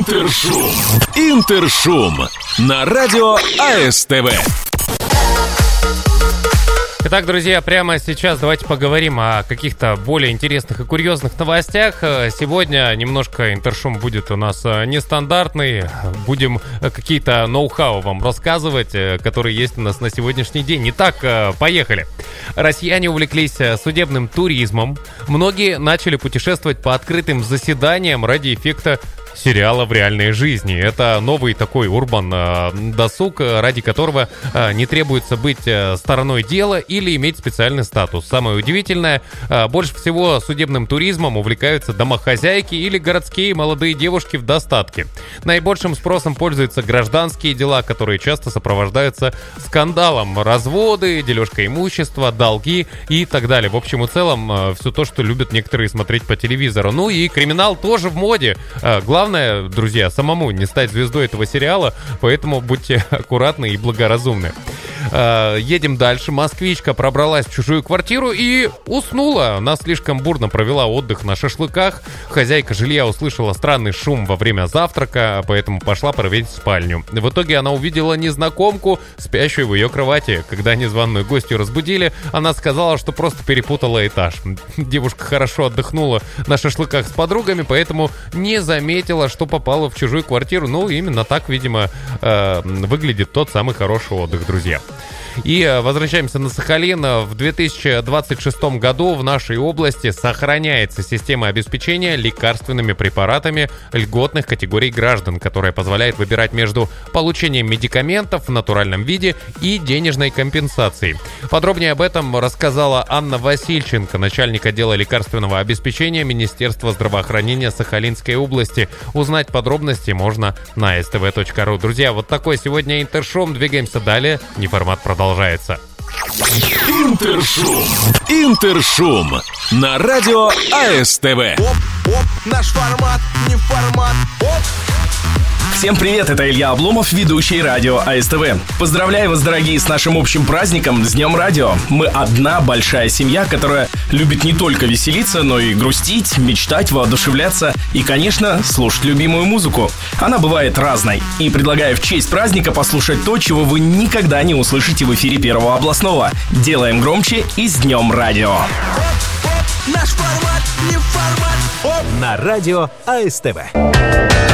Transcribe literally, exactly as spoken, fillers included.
Интершум. Интершум на радио АСТВ. Итак, друзья, прямо сейчас давайте поговорим о каких-то более интересных и курьезных новостях. Сегодня немножко интершум будет у нас нестандартный. Будем какие-то ноу-хау вам рассказывать, которые есть у нас на сегодняшний день. Итак, поехали. Россияне увлеклись судебным туризмом. Многие начали путешествовать по открытым заседаниям ради эффекта сериала в реальной жизни. Это новый такой урбан-досуг, ради которого не требуется быть стороной дела или иметь специальный статус. Самое удивительное, больше всего судебным туризмом увлекаются домохозяйки или городские молодые девушки в достатке. Наибольшим спросом пользуются гражданские дела, которые часто сопровождаются скандалом. Разводы, дележка имущества, долги и так далее. В общем и целом, все то, что любят некоторые смотреть по телевизору. Ну и криминал тоже в моде. Главное, Главное, друзья, самому не стать звездой этого сериала, поэтому будьте аккуратны и благоразумны. Едем дальше. Москвичка пробралась в чужую квартиру и уснула. Она слишком бурно провела отдых на шашлыках. Хозяйка жилья услышала странный шум во время завтрака, поэтому пошла проверить спальню. В итоге она увидела незнакомку, спящую в ее кровати. Когда незваную гостью разбудили, она сказала, что просто перепутала этаж. Девушка хорошо отдохнула на шашлыках с подругами, поэтому не заметила, что попала в чужую квартиру. Ну, именно так, видимо, выглядит тот самый хороший отдых, друзья. И возвращаемся на Сахалин. В две тысячи двадцать шестом году в нашей области сохраняется система обеспечения лекарственными препаратами льготных категорий граждан, которая позволяет выбирать между получением медикаментов в натуральном виде и денежной компенсацией. Подробнее об этом рассказала Анна Васильченко, начальник отдела лекарственного обеспечения Министерства здравоохранения Сахалинской области. Узнать подробности можно на эс тэ вэ точка ру. Друзья, вот такой сегодня Интершум. Двигаемся далее. Неформат продолжается. Интершум. Интершум на радио АСТВ. Оп, оп, наш формат, не формат. Оп. Всем привет, это Илья Обломов, ведущий радио АСТВ. Поздравляю вас, дорогие, с нашим общим праздником, с Днем Радио. Мы одна большая семья, которая любит не только веселиться, но и грустить, мечтать, воодушевляться и, конечно, слушать любимую музыку. Она бывает разной. И предлагаю в честь праздника послушать то, чего вы никогда не услышите в эфире Первого областного. Делаем громче и с Днем Радио. Оп, оп, наш формат, не формат. Оп. На радио АСТВ.